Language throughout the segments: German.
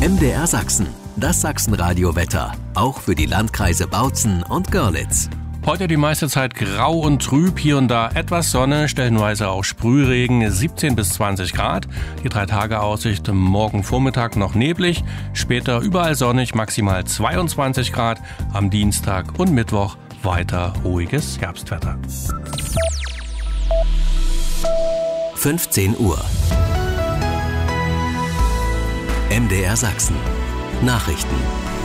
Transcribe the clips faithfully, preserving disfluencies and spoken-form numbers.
M D R Sachsen, das Sachsenradio-Wetter, auch für die Landkreise Bautzen und Görlitz. Heute die meiste Zeit grau und trüb, hier und da etwas Sonne, stellenweise auch Sprühregen, siebzehn bis zwanzig Grad. Die drei Tage Aussicht morgen Vormittag noch neblig, später überall sonnig, maximal zweiundzwanzig Grad. Am Dienstag und Mittwoch weiter ruhiges Herbstwetter. fünfzehn Uhr. M D R Sachsen. Nachrichten.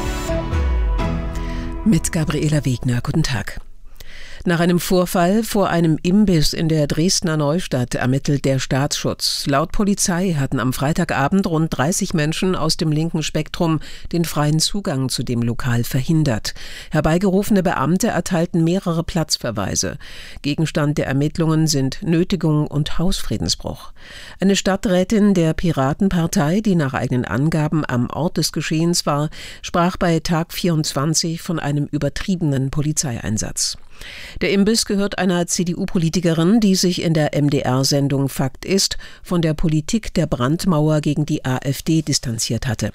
Mit Gabriela Wegner. Guten Tag. Nach einem Vorfall vor einem Imbiss in der Dresdner Neustadt ermittelt der Staatsschutz. Laut Polizei hatten am Freitagabend rund dreißig Menschen aus dem linken Spektrum den freien Zugang zu dem Lokal verhindert. Herbeigerufene Beamte erteilten mehrere Platzverweise. Gegenstand der Ermittlungen sind Nötigung und Hausfriedensbruch. Eine Stadträtin der Piratenpartei, die nach eigenen Angaben am Ort des Geschehens war, sprach bei Tag vierundzwanzig von einem übertriebenen Polizeieinsatz. Der Imbiss gehört einer C D U-Politikerin, die sich in der M D R-Sendung Fakt ist von der Politik der Brandmauer gegen die AfD distanziert hatte.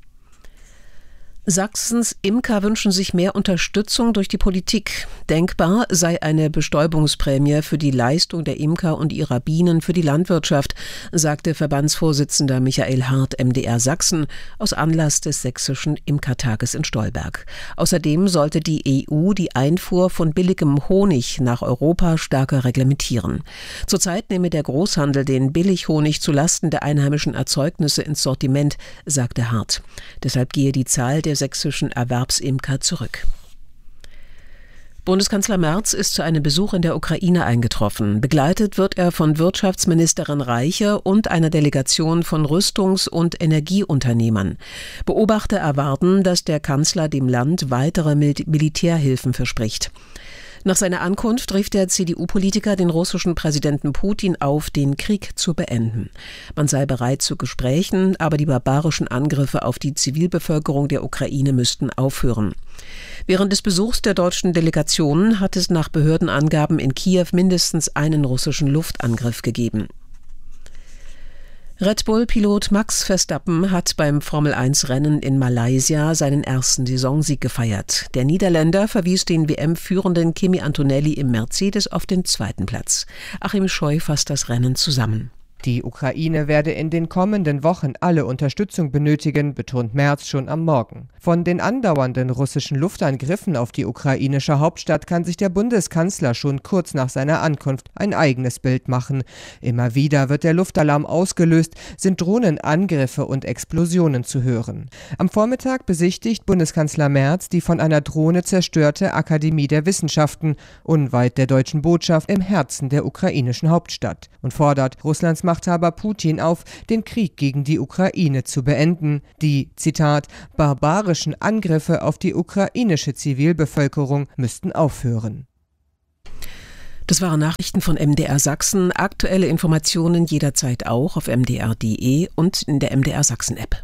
Sachsens Imker wünschen sich mehr Unterstützung durch die Politik. Denkbar sei eine Bestäubungsprämie für die Leistung der Imker und ihrer Bienen für die Landwirtschaft, sagte Verbandsvorsitzender Michael Hart M D R Sachsen aus Anlass des Sächsischen Imkertages in Stolberg. Außerdem sollte die E U die Einfuhr von billigem Honig nach Europa stärker reglementieren. Zurzeit nehme der Großhandel den Billighonig zulasten der einheimischen Erzeugnisse ins Sortiment, sagte Hart. Deshalb gehe die Zahl der sächsischen Erwerbsimker zurück. Bundeskanzler Merz ist zu einem Besuch in der Ukraine eingetroffen. Begleitet wird er von Wirtschaftsministerin Reiche und einer Delegation von Rüstungs- und Energieunternehmern. Beobachter erwarten, dass der Kanzler dem Land weitere Mil- Militärhilfen verspricht. Nach seiner Ankunft rief der C D U-Politiker den russischen Präsidenten Putin auf, den Krieg zu beenden. Man sei bereit zu Gesprächen, aber die barbarischen Angriffe auf die Zivilbevölkerung der Ukraine müssten aufhören. Während des Besuchs der deutschen Delegation hat es nach Behördenangaben in Kiew mindestens einen russischen Luftangriff gegeben. Red Bull-Pilot Max Verstappen hat beim Formel eins Rennen in Malaysia seinen ersten Saisonsieg gefeiert. Der Niederländer verwies den W M-führenden Kimi Antonelli im Mercedes auf den zweiten Platz. Achim Scheu fasst das Rennen zusammen. Die Ukraine werde in den kommenden Wochen alle Unterstützung benötigen, betont Merz schon am Morgen. Von den andauernden russischen Luftangriffen auf die ukrainische Hauptstadt kann sich der Bundeskanzler schon kurz nach seiner Ankunft ein eigenes Bild machen. Immer wieder wird der Luftalarm ausgelöst, sind Drohnenangriffe und Explosionen zu hören. Am Vormittag besichtigt Bundeskanzler Merz die von einer Drohne zerstörte Akademie der Wissenschaften, unweit der deutschen Botschaft im Herzen der ukrainischen Hauptstadt, und fordert Russlands Machthaber Putin auf, den Krieg gegen die Ukraine zu beenden. Die, Zitat, barbarischen Angriffe auf die ukrainische Zivilbevölkerung müssten aufhören. Das waren Nachrichten von M D R Sachsen. Aktuelle Informationen jederzeit auch auf m d r punkt d e und in der M D R Sachsen App.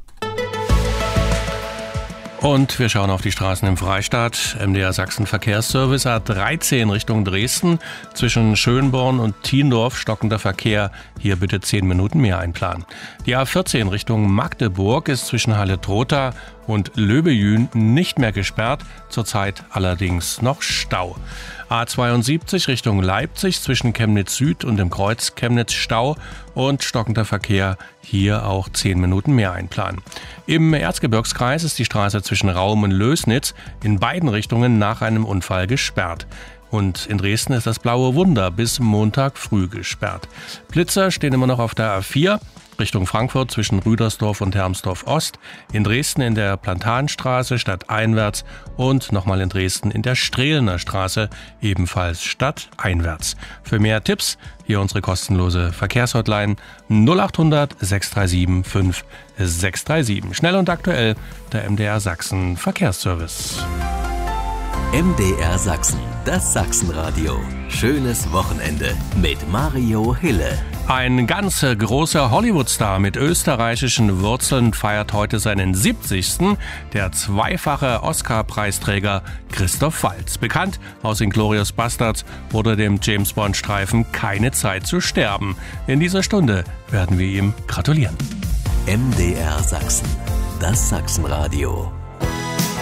Und wir schauen auf die Straßen im Freistaat. M D R Sachsen Verkehrsservice A dreizehn Richtung Dresden. Zwischen Schönborn und Thiendorf stockender Verkehr. Hier bitte zehn Minuten mehr einplanen. Die A vierzehn Richtung Magdeburg ist zwischen Halle-Trotha und Löbejün nicht mehr gesperrt. Zurzeit allerdings noch Stau. A zweiundsiebzig Richtung Leipzig zwischen Chemnitz Süd und dem Kreuz Chemnitz Stau und stockender Verkehr, hier auch zehn Minuten mehr einplanen. Im Erzgebirgskreis ist die Straße zwischen Raum und Lößnitz in beiden Richtungen nach einem Unfall gesperrt. Und in Dresden ist das Blaue Wunder bis Montag früh gesperrt. Blitzer stehen immer noch auf der A vier. Richtung Frankfurt zwischen Rüdersdorf und Hermsdorf Ost, in Dresden in der Plantanstraße stadteinwärts und nochmal in Dresden in der Strehlener Straße, ebenfalls stadteinwärts. Für mehr Tipps hier unsere kostenlose Verkehrshotline null acht hundert sechs drei sieben fünf sechs drei sieben. Schnell und aktuell der M D R Sachsen Verkehrsservice. M D R Sachsen, das Sachsenradio. Schönes Wochenende mit Mario Hille. Ein ganz großer Hollywood-Star mit österreichischen Wurzeln feiert heute seinen siebzigsten Der zweifache Oscar-Preisträger Christoph Waltz. Bekannt aus Inglourious Basterds oder dem James-Bond-Streifen Keine Zeit zu sterben. In dieser Stunde werden wir ihm gratulieren. M D R Sachsen. das Sachsenradio.